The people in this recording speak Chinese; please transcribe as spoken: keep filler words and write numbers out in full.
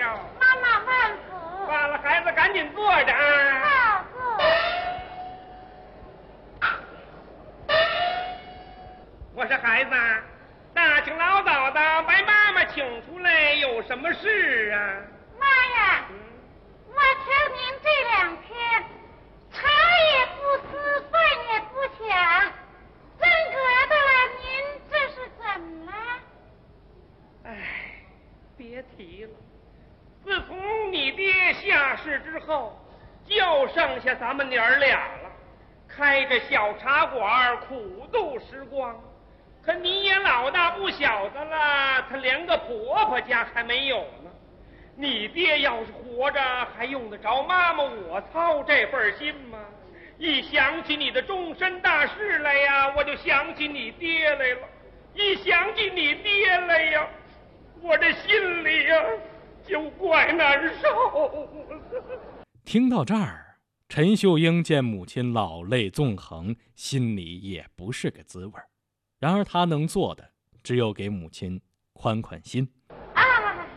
着。 妈妈万福。 罢了，孩子赶紧坐着啊。 好，坐。 我说孩子，大清老早的把妈妈请出来，有什么事啊？ 妈呀， 嗯、 我瞧您这两天茶也不思，饭也不想，真格的了，您这是怎么了？ 哎，别提了，自从你爹下世之后，就剩下咱们娘儿俩了，开着小茶馆苦度时光。可你也老大不小的了，他连个婆婆家还没有呢。你爹要是活着，还用得着妈妈我操这份心吗？一想起你的终身大事来呀，我就想起你爹来了。一想起你爹来呀，我这心里呀就怪难受。 听到这儿，陈秀英见母亲老泪纵横，心里也不是个滋味。然而他能做的只有给母亲宽宽心。